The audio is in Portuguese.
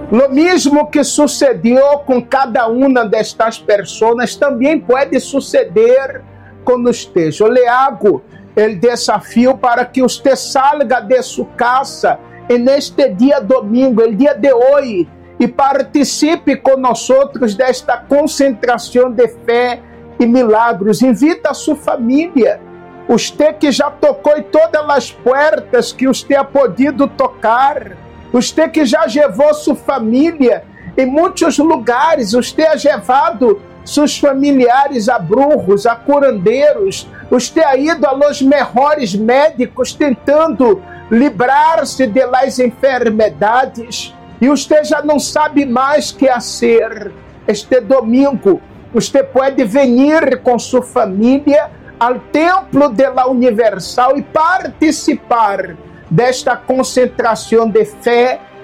Lo mismo que sucedió com cada uma destas pessoas, também pode suceder com você. Eu lhe hago o desafio para que você salga de sua casa neste dia domingo, o dia de hoje, e participe conosco desta concentração de fé e milagros. Invita a sua família. Você que já tocou em todas as portas que você ha podido tocar. Você que já levou sua família em muitos lugares. Você ha levado seus familiares a brujos, a curandeiros. Você ha ido a los melhores médicos tentando livrar-se de las enfermedades. E você já não sabe mais o que fazer. Este domingo, você pode vir com sua família ao Templo de la Universal e participar desta concentração de fé